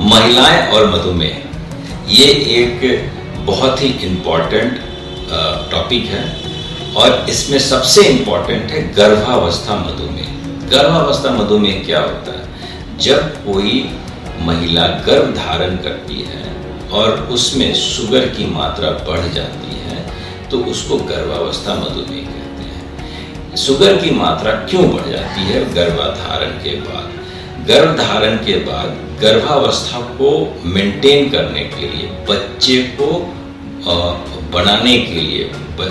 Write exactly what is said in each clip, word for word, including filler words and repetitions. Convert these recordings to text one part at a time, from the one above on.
महिलाएं और मधुमेह, ये एक बहुत ही इम्पॉर्टेंट टॉपिक है और इसमें सबसे इम्पॉर्टेंट है गर्भावस्था मधुमेह। गर्भावस्था मधुमेह क्या होता है? जब कोई महिला गर्भ धारण करती है और उसमें शुगर की मात्रा बढ़ जाती है तो उसको गर्भावस्था मधुमेह कहते हैं। शुगर की मात्रा क्यों बढ़ जाती है गर्भाधारण के बाद? गर्भधारण के बाद गर्भावस्था को मेंटेन करने के लिए, बच्चे को बनाने के लिए,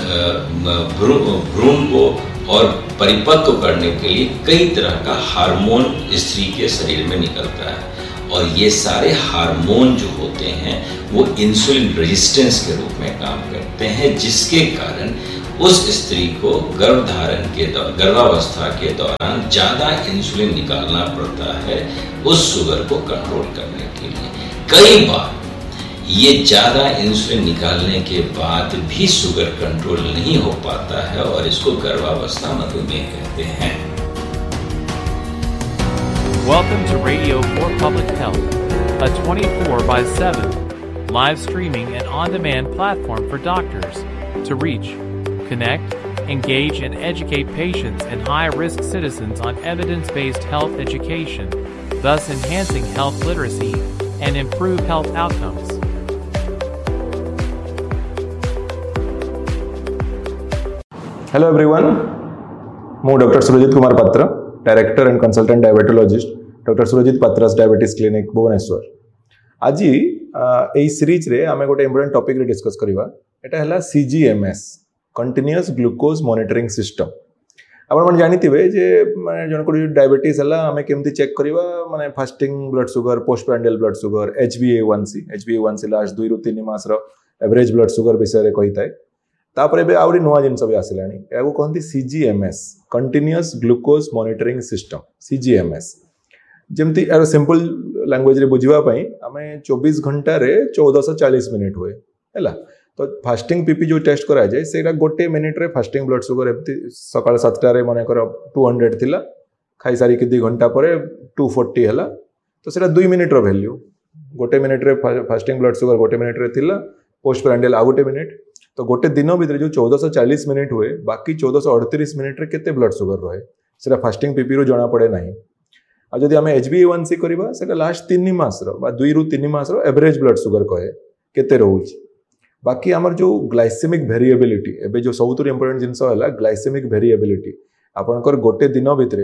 भ्रूण को और परिपक्व करने के लिए कई तरह का हार्मोन स्त्री के शरीर में निकलता है और ये सारे हार्मोन जो होते हैं वो इंसुलिन रेजिस्टेंस के रूप में काम करते हैं, जिसके कारण उस स्त्री को गर्भधारण के गर्भावस्था के दौरान ज़्यादा इंसुलिन निकालना पड़ता है उस शुगर को कंट्रोल करने के लिए। कई बार ये ज़्यादा इंसुलिन निकालने के बाद भी शुगर कंट्रोल नहीं हो पाता है और इसको गर्भावस्था मधुमेह कहते हैं। Welcome to Radio for Public Health, a twenty-four by seven live streaming and on-demand platform for doctors to reach, connect, engage, and educate patients and high-risk citizens on evidence-based health education, thus enhancing health literacy and improve health outcomes. Hello everyone, ମୁଁ doctor Surjit Kumar पात्र, director and consultant diabetologist, doctor Surjit पात्रास diabetes clinic Bhubaneswar. आज यही series रे आमे गोटे important topic रे discuss करबा। एटा हला सीजीएमएस, कंटीन्यूअस ग्लूकोज मॉनिटरिंग सिस्टम। आपण मन जानिथिबे जे माने जन को डायबिटीज हला आमे केमती चेक करबा, माने fasting blood sugar, postprandial blood sugar, HbA one सी, एचबीए वन सी लास्ट दुई रु तीन मास रो एवरेज ब्लड शुगर विषय रे कहि थाए। तापर एबे आउरी नुवा जिनस भी आसिलानी, याको कहंती सीजीएमएस, कंटीन्यूअस ग्लूकोज मॉनिटरिंग सिस्टम, सीजीएमएस। जेमती यार सिंपल लैंग्वेज रे बुझिबा पई आमे चौबीस घंटा रे चौदह सौ चालीस मिनिट हुए हैला। तो फास्टिंग पीपी जो टेस्ट करा जाए सेटा गोटे मिनिट रे फास्टिंग ब्लड शुगर एमती सकाळ सात टा रे माने कर दो सौ थिला, खाई सारी के दो घंटा परे दो सौ चालीस हैला। तो सेटा दो मिनिट रो वैल्यू, गोटे मिनिट रे फास्टिंग ब्लड शुगर गोटे मिनिट रे थिला, पोस्टप्रांडियल आ गोटे मिनिट। तो गोटे दिन भितर जो चौदह सौ चालीस मिनिट हुए, बाकी चौदह सौ अड़तीस मिनिट रे केते ब्लड शुगर रहे सेटा फास्टिंग पीपी रो जणा पड़े नाही। आ जदि आमे एचबीए वन सी करबा सेटा लास्ट तीन मास रो बा दुई रु तीन मास रो एवरेज ब्लड शुगर कहे केते रहउची। बाकी हमर जो ग्लाइसेमिक वेरिएबिलिटी, एबे जो सबुत इंपोर्टेंट जिंस होला ग्लाइसेमिक वेरिएबिलिटी, आपनकर गोटे दिन भितर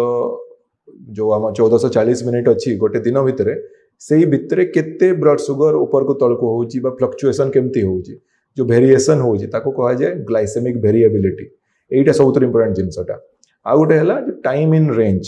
चौदह जो हम चौदह सौ चालीस मिनिट अछि गोटे दिन भितर, सेही भितर केते ब्लड शुगर ऊपर को तळ को होउची बा फ्लक्चुएशन केमती होउची, जो वेरिएशन होउची ताको कहा जाय ग्लाइसेमिक वेरिएबिलिटी। एटा सबुत इंपोर्टेंट जिंसटा। आ गोटे हला जो टाइम इन रेंज,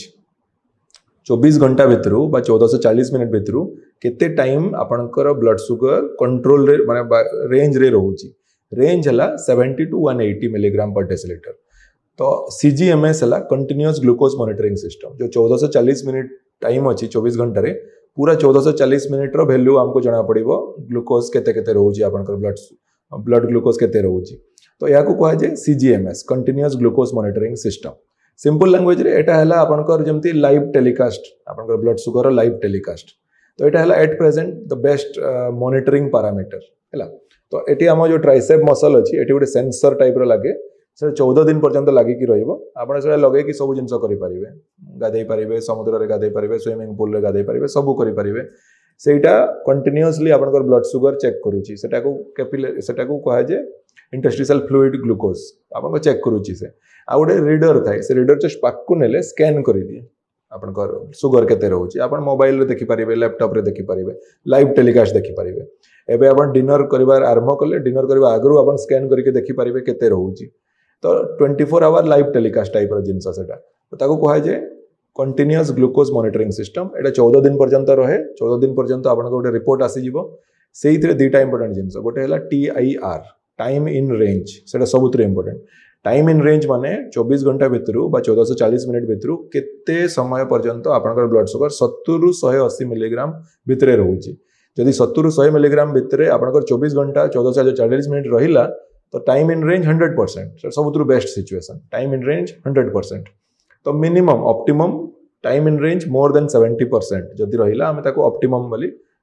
चौबीस घंटा भितर बा चौदह सौ चालीस मिनिट भितर केते टाइम आपनकर ब्लड शुगर कंट्रोल रे माने रेंज रे रहउची। रेंज हला सत्तर टू एक सौ अस्सी मिलीग्राम पर डेसिलीटर। तो सीजीएमएस हला कंटीन्यूअस ग्लूकोज मॉनिटरिंग सिस्टम, जो चौदह सौ चालीस मिनिट टाइम अछि चौबीस घंटा रे, पूरा चौदह सौ चालीस मिनिट रो वैल्यू हमको जणा पड़िबो ग्लूकोज केते केते रहउची, आपनकर ब्लड ब्लड ग्लूकोज केते रहउची। तो याको कहा जाय सीजीएमएस, continuous glucose monitoring system. Simple language रे एटा हला आपनकर जेमती लाइव टेलीकास्ट, आपनकर ब्लड शुगर लाइव टेलीकास्ट। तो एटा हला at present the best monitoring parameter हैला। तो एटी हम जो ट्राइसेप मसल अछि एटी गोटे सेंसर टाइप रो लागे, से चौदह दिन पर्यंत लागि कि रहइबो। आपण से लगे कि सब जिंस करि परिबे, गाधै परिबे, समुद्र रे गाधै परिबे, स्विमिंग पूल रे गाधै परिबे, सब करि परिबे। सेटा कंटीन्यूअसली आपनकर ब्लड शुगर चेक करूची, सेटा को कैपिलरी, सेटा को कहा जे इंटरस्टिशियल फ्लूइड ग्लूकोज आपन चेक करूची। से आ गोटे रीडर थाए, से रीडर जस्ट पाकु नेले स्कैन करि दिए आपनकर शुगर केते रहउची। आपन मोबाइल रे देखि परिबे, लैपटॉप रे देखि परिबे, लाइव टेलीकास्ट देखि परिबे। एबे आपन डिनर करिवार आरंभ कले, डिनर करबा आगरु आपन स्कैन करके देखि परिबे केते रहउची। तो चौबीस आवर लाइव टेलीकास्ट टाइप रो जिंस सेटा, तो ताको कहा जे कंटीन्यूअस ग्लूकोज मॉनिटरिंग सिस्टम। एटा चौदह दिन पर्यंत रहे, चौदह दिन पर्यंत आपन गोटे रिपोर्ट आसी जिवो। सेइथरे दुईटा इंपोर्टेंट जिंस, गोटे हला टीआईआर, टाइम इन रेंज, सेटा सबुत इंपोर्टेंट। टाइम इन रेंज माने चौबीस घंटा भितर बा चौदह सौ चालीस मिनिट भितर केते समय पर्यंत आपनकर ब्लड शुगर सत्तर रु एक सौ अस्सी मिलीग्राम भितर रहउची। जदि सत्तर रु सौ मिलीग्राम भितर आपनकर चौबीस घंटा चौदह सौ चालीस मिनिट रहिला, तो time in range hundred percent, सबुत best situation. Time in range hundred percent. तो minimum optimum time in range more than seventy percent जदि रहिला, आमे ताको ऑप्टिमम बोली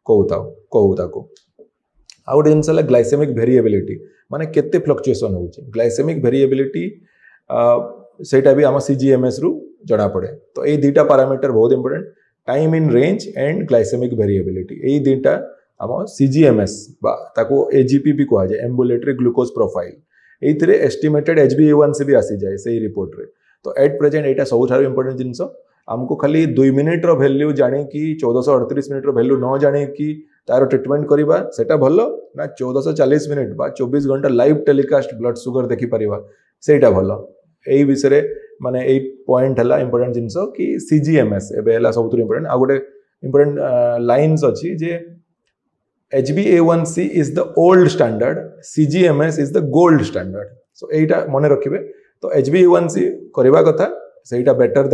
कहूता कहूता को आ गोटे जिनस ग्लाइसेमिक भेरिएबिलिटी माने केते फ्लक्चुएसन होउची ग्लाइसेमिक भेरिएबिलिटी सेटा भी आम सीजीएमएस रु जणा पड़े तो ये दुटा पैरामीटर बहुत important time in range and glycaemic variability यही दुटा आम सीजीएमएस बा ताको एजीपी भी कहा जाए एम्बुलेटरी ग्लूकोज प्रोफाइल ये एस्टिमेटेड एच बी ए वन सी भी आसी जाए से रिपोर्ट रे तो एट प्रेजेंट यहाँ सबुठ इंपोर्टेंट जिनस आमको खाली दुई मिनिट रो वैल्यू जाने कि चौदह सौ अड़तीस मिनिट रो वैल्यू न जाने कि तार ट्रिटमेंट करवा सेटा भल ना चौदह सौ चालीस मिनिट बा चौबीस घंटा लाइव टेलीकास्ट ब्लड सुगर देखि परिबा सेटा भल यही विषय माने यही पॉइंट है इंपोर्टेंट जिनस कि सीजीएमएस एबे हला सबुठ इंपोर्टेंट आ गोटे इंपोर्टेंट लाइन्स अच्छी जे H B A one C is the old standard सीजीएमएस is the gold standard so एटा मन रखिबे तो एच बी ए वन सी करवा कथा सेटा बेटर